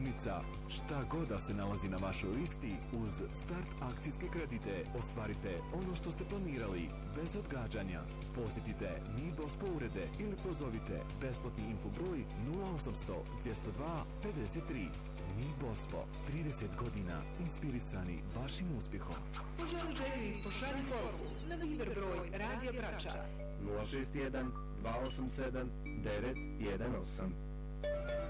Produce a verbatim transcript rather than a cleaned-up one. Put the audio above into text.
prodavnica. Šta god da se nalazi na vašoj listi, uz Start akcijske kredite ostvarite ono što ste planirali, bez odgađanja. Posjetite MiBospo urede ili pozovite besplatni info broj nula osamsto dvjesto dva pedeset tri. MiBospo, trideset godina inspirisani vašim uspjehom. Poželi želji, pošalji poruku na Viber broj Radija Brača nula šest jedan dva osam sedam devet jedan osam.